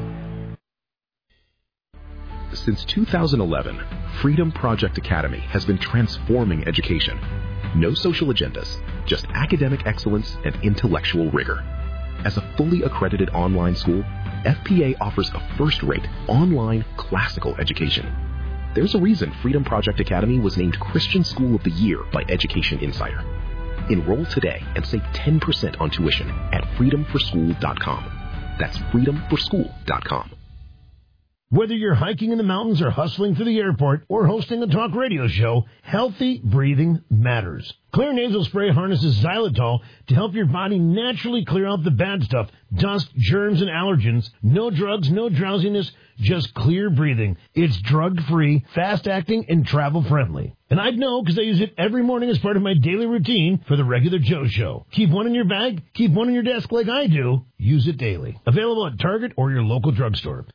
Since 2011, Freedom Project Academy has been transforming education. No social agendas, just academic excellence and intellectual rigor. As a fully accredited online school, FPA offers a first-rate, online, classical education. There's a reason Freedom Project Academy was named Christian School of the Year by Education Insider. Enroll today and save 10% on tuition at freedomforschool.com. That's freedomforschool.com. Whether you're hiking in the mountains or hustling through the airport or hosting a talk radio show, healthy breathing matters. Clear Nasal Spray harnesses xylitol to help your body naturally clear out the bad stuff, dust, germs, and allergens. No drugs, no drowsiness, just clear breathing. It's drug-free, fast-acting, and travel-friendly. And I'd know because I use it every morning as part of my daily routine for the Regular Joe Show. Keep one in your bag, keep one in your desk like I do. Use it daily. Available at Target or your local drugstore.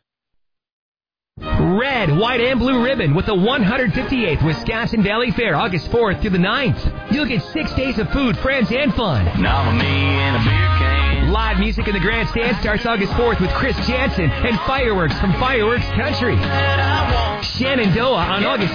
Red, white, and blue ribbon with the 158th Wisconsin Valley Fair, August 4th through the 9th. You'll get 6 days of food, friends, and fun. Nominee and a beer can. Live music in the grandstand starts August 4th with Chris Jansen and fireworks from Fireworks Country. Shenandoah on August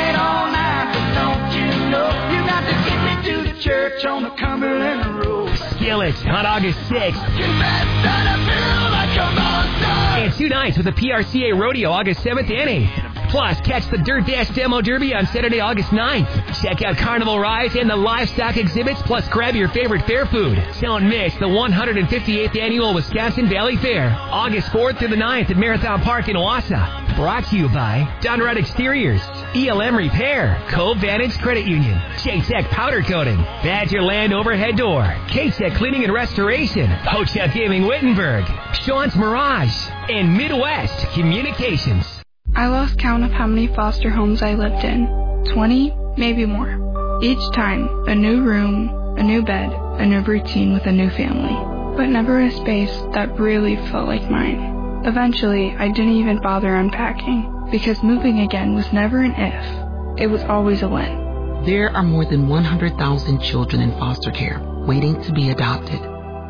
5th. Church on the Cumberland Road. Skillet on August 6th. And 2 nights with the PRCA Rodeo August 7th and 8th. Plus, catch the Dirt Dash Demo Derby on Saturday, August 9th. Check out Carnival Rides and the livestock exhibits, plus grab your favorite fair food. Don't miss the 158th Annual Wisconsin Valley Fair, August 4th through the 9th at Marathon Park in Owasso. Brought to you by Dunrod Exteriors, ELM Repair, Cove Vantage Credit Union, J-Tech Powder Coating, Badger Land Overhead Door, K-Tech Cleaning and Restoration, Ho-Chef Gaming Wittenberg, Sean's Mirage, and Midwest Communications. I lost count of how many foster homes I lived in. 20, maybe more. Each time, a new room, a new bed, a new routine with a new family. But never a space that really felt like mine. Eventually, I didn't even bother unpacking, because moving again was never an if. It was always a when. There are more than 100,000 children in foster care waiting to be adopted.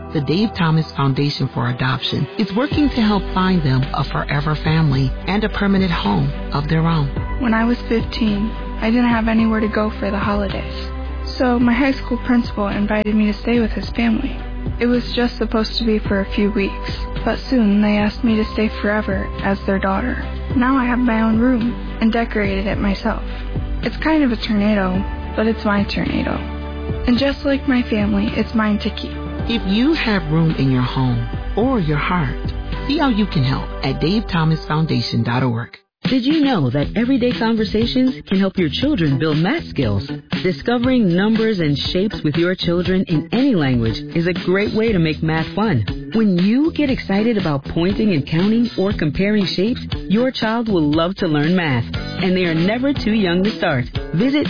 The Dave Thomas Foundation for Adoption is working to help find them a forever family and a permanent home of their own. When I was 15, I didn't have anywhere to go for the holidays. So my high school principal invited me to stay with his family. It was just supposed to be for a few weeks, but soon they asked me to stay forever as their daughter. Now I have my own room and decorated it myself. It's kind of a tornado, but it's my tornado. And just like my family, it's mine to keep. If you have room in your home or your heart, see how you can help at DaveThomasFoundation.org. Did you know that everyday conversations can help your children build math skills? Discovering numbers and shapes with your children in any language is a great way to make math fun. When you get excited about pointing and counting or comparing shapes, your child will love to learn math, and they are never too young to start. Visit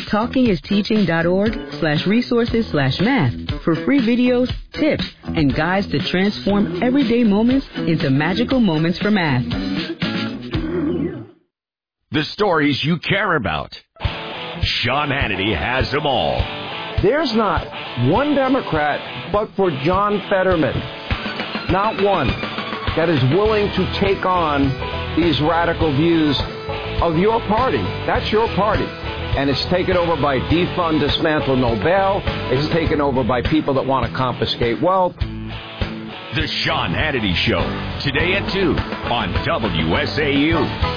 talkingisteaching.org/resources/math for free videos, tips, and guides to transform everyday moments into magical moments for math. The stories you care about. Sean Hannity has them all. There's not one Democrat but for John Fetterman. Not one that is willing to take on these radical views of your party. That's your party. And it's taken over by defund, dismantle, no bail. It's taken over by people that want to confiscate wealth. The Sean Hannity Show, today at 2 on WSAU.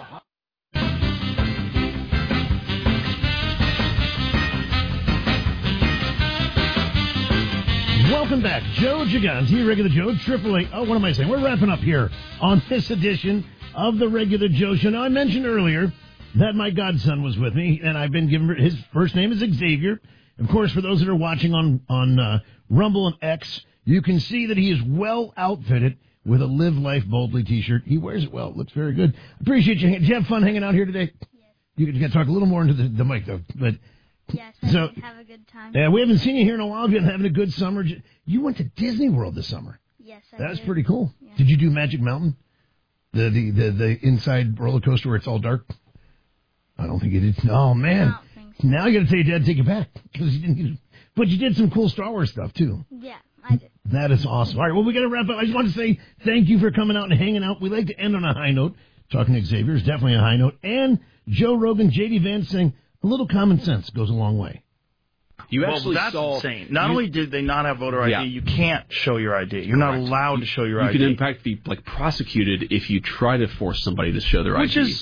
Welcome back. Joe Gigante, Regular Joe, 888. Oh, what am I saying? We're wrapping up here on this edition of the Regular Joe Show. Now, I mentioned earlier that my godson was with me, and I've been given his first name is Xavier. Of course, for those that are watching on Rumble and X, you can see that he is well outfitted with a Live Life Boldly t-shirt. He wears it well. It looks very good. Appreciate you. Did you have fun hanging out here today? Yes. You got to talk a little more into the mic, though. But yes, I did have a good time. Yeah, we haven't seen you here in a while. You've been having a good summer. You went to Disney World this summer. Yes, I That's did. pretty cool. Yeah. Did you do Magic Mountain? The inside roller coaster where it's all dark? I don't think you did. Oh, man. I don't think so. Now you got to tell your dad to take it back. But you did some cool Star Wars stuff, too. Yeah, I did. That is awesome. All right, well, we got to wrap up. I just want to say thank you for coming out and hanging out. We like to end on a high note. Talking to Xavier is definitely a high note. And Joe Rogan, J.D. Vance saying a little common sense goes a long way. You actually that's saw, insane. Not only did they not have voter ID, you can't show your ID. You're not allowed to show your ID. You can, in fact, be prosecuted if you try to force somebody to show their ID. Which is,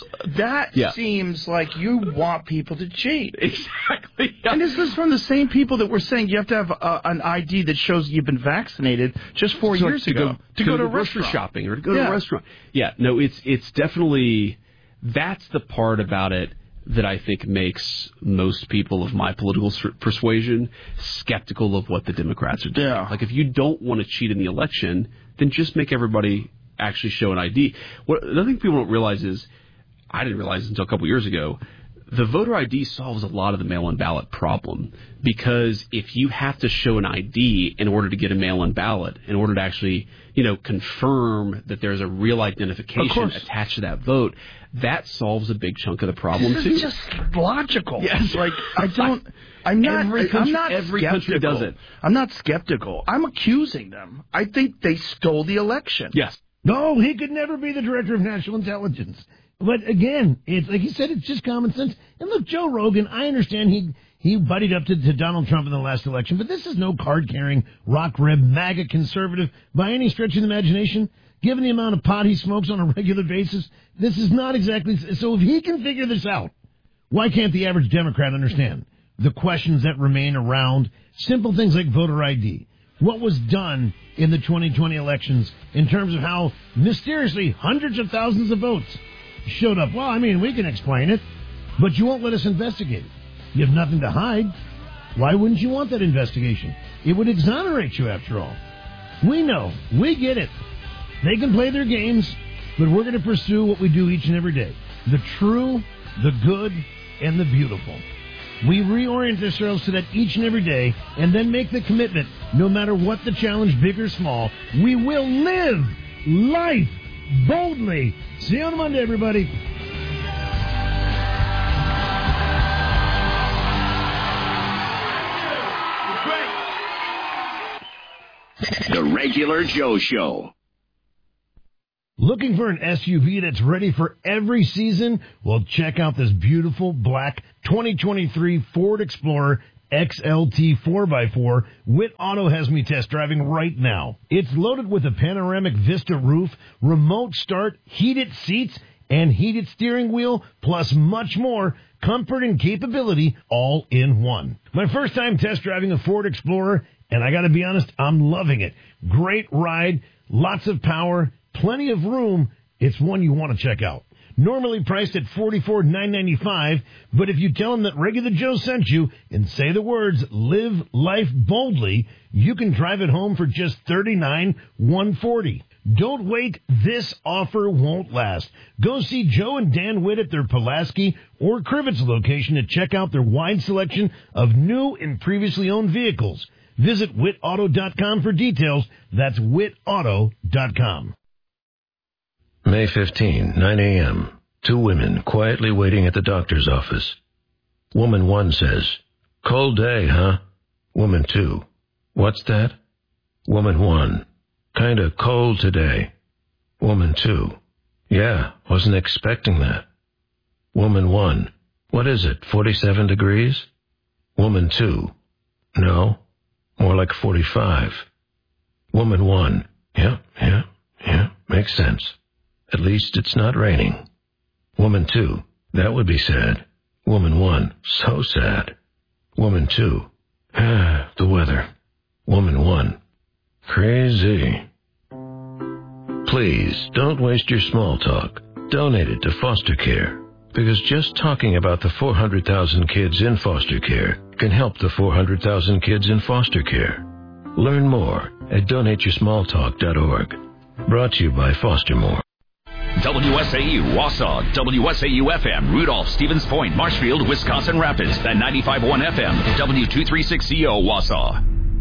seems like you want people to cheat. Exactly. And this is from the same people that were saying you have to have an ID that shows you've been vaccinated just 4 years ago to go to grocery shopping or to go to a restaurant. Yeah, no, it's definitely, that's the part about it that I think makes most people of my political persuasion skeptical of what the Democrats are doing. Yeah. Like, if you don't want to cheat in the election, then just make everybody actually show an ID. Another thing people don't realize is, I didn't realize until a couple years ago, the voter ID solves a lot of the mail-in ballot problem, because if you have to show an ID in order to get a mail-in ballot, in order to actually, confirm that there's a real identification attached to that vote, that solves a big chunk of the problem too. It's just logical. Yes, like I'm not every skeptical. country does it. I'm not skeptical. I'm accusing them. I think they stole the election. Yes. No, he could never be the director of national intelligence. But again, it's like he said, it's just common sense. And look, Joe Rogan, I understand he buddied up to Donald Trump in the last election, but this is no card-carrying, rock-rib, MAGA conservative by any stretch of the imagination. Given the amount of pot he smokes on a regular basis, this is not exactly... So if he can figure this out, why can't the average Democrat understand the questions that remain around simple things like voter ID? What was done in the 2020 elections in terms of how mysteriously hundreds of thousands of votes showed up? Well, I mean, we can explain it, but you won't let us investigate it. You have nothing to hide. Why wouldn't you want that investigation? It would exonerate you, after all. We know. We get it. They can play their games, but we're going to pursue what we do each and every day. The true, the good, and the beautiful. We reorient ourselves to that each and every day, and then make the commitment, no matter what the challenge, big or small, we will live life boldly. See you on Monday, everybody. The Regular Joe Show. Looking for an SUV that's ready for every season? Well, check out this beautiful black 2023 Ford Explorer XLT 4x4 Witt Auto has me test driving right now. It's loaded with a panoramic Vista roof, remote start, heated seats, and heated steering wheel, plus much more. Comfort and capability all in one. My first time test driving a Ford Explorer, and I gotta be honest, I'm loving it. Great ride, lots of power, plenty of room. It's one you want to check out. Normally priced at $44,995, but if you tell them that Regular Joe sent you and say the words "Live Life Boldly," you can drive it home for just $39,140. Don't wait. This offer won't last. Go see Joe and Dan Witt at their Pulaski or Crivets location to check out their wide selection of new and previously owned vehicles. Visit wittauto.com for details. That's wittauto.com. May 15, 9 a.m. Two women quietly waiting at the doctor's office. Woman 1 says, "Cold day, huh?" Woman 2, "What's that?" Woman 1, "Kinda cold today." Woman 2, "Yeah, wasn't expecting that." Woman 1, "What is it, 47 degrees?" Woman 2, "No, more like 45. Woman 1, yeah, makes sense. At least it's not raining." Woman 2, "That would be sad." Woman 1, "So sad." Woman 2, "The weather." Woman 1, "Crazy." Please don't waste your small talk. Donate it to foster care, because just talking about the 400,000 kids in foster care can help the 400,000 kids in foster care. Learn more at donateyoursmalltalk.org. Brought to you by Fostermore. WSAU, Wausau, WSAU-FM, Rudolph, Stevens Point, Marshfield, Wisconsin Rapids, and 95.1 FM, W236CO, Wausau.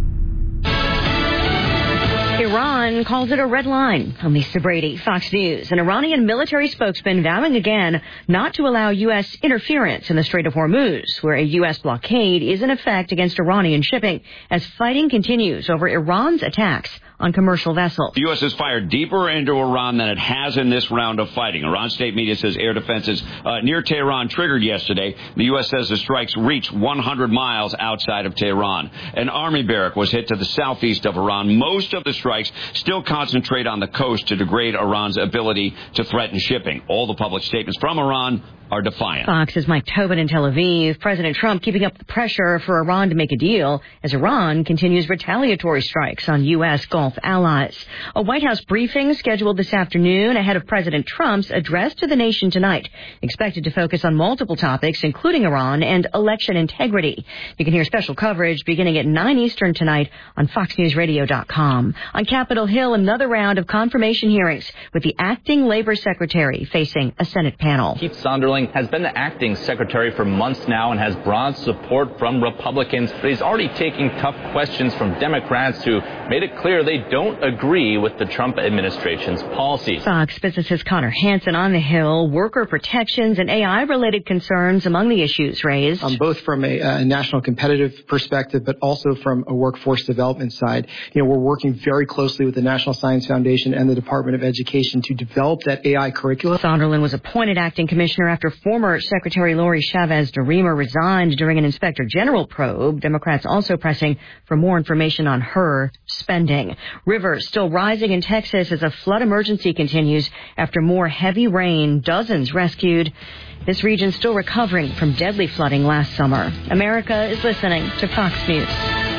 Iran calls it a red line. I'm Lisa Brady, Fox News. An Iranian military spokesman vowing again not to allow U.S. interference in the Strait of Hormuz, where a U.S. blockade is in effect against Iranian shipping, as fighting continues over Iran's attacks on commercial vessels. The U.S. has fired deeper into Iran than it has in this round of fighting. Iran state media says air defenses near Tehran triggered yesterday. The U.S. says the strikes reached 100 miles outside of Tehran. An army barrack was hit to the southeast of Iran. Most of the strikes still concentrate on the coast to degrade Iran's ability to threaten shipping. All the public statements from Iran are defiant. Fox's Mike Tobin in Tel Aviv. President Trump keeping up the pressure for Iran to make a deal as Iran continues retaliatory strikes on U.S. Gulf allies. A White House briefing scheduled this afternoon ahead of President Trump's address to the nation tonight, expected to focus on multiple topics, including Iran and election integrity. You can hear special coverage beginning at 9 Eastern tonight on FoxNewsRadio.com. On Capitol Hill, another round of confirmation hearings with the acting labor secretary facing a Senate panel. Keith Sonderling has been the acting secretary for months now and has broad support from Republicans, but he's already taking tough questions from Democrats who made it clear they don't agree with the Trump administration's policies. Fox Business's Connor Hansen on the Hill. Worker protections and AI-related concerns among the issues raised. Both from a national competitive perspective, but also from a workforce development side. We're working very closely with the National Science Foundation and the Department of Education to develop that AI curriculum. Sonderland was appointed acting commissioner after former Secretary Lori Chavez DeRemer resigned during an Inspector General probe. Democrats also pressing for more information on her spending. Rivers still rising in Texas as a flood emergency continues after more heavy rain. Dozens rescued. This region still recovering from deadly flooding last summer. America is listening to Fox News.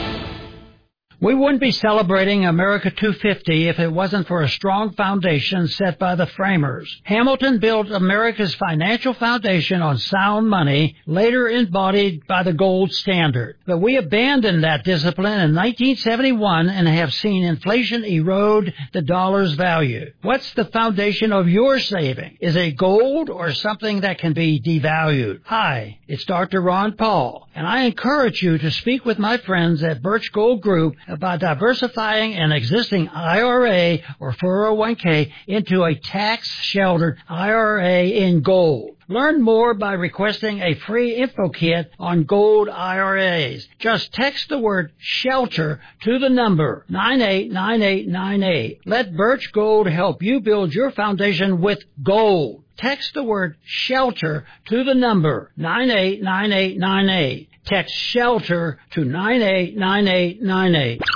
We wouldn't be celebrating America 250 if it wasn't for a strong foundation set by the framers. Hamilton built America's financial foundation on sound money, later embodied by the gold standard. But we abandoned that discipline in 1971 and have seen inflation erode the dollar's value. What's the foundation of your saving? Is it gold or something that can be devalued? Hi, it's Dr. Ron Paul, and I encourage you to speak with my friends at Birch Gold Group about diversifying an existing IRA or 401k into a tax-sheltered IRA in gold. Learn more by requesting a free info kit on gold IRAs. Just text the word SHELTER to the number 989898. Let Birch Gold help you build your foundation with gold. Text the word SHELTER to the number 989898. Text SHELTER to 989898.